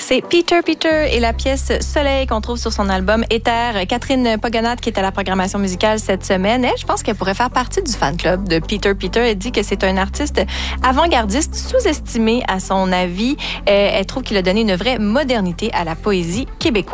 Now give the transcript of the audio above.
C'est Peter et la pièce Soleil qu'on trouve sur son album Éther. Catherine Pogonat, qui est à la programmation musicale cette semaine, elle, je pense qu'elle pourrait faire partie du fan club de Peter. Elle dit que c'est un artiste avant-gardiste sous-estimé à son avis. Elle trouve qu'il a donné une vraie modernité à la poésie québécoise.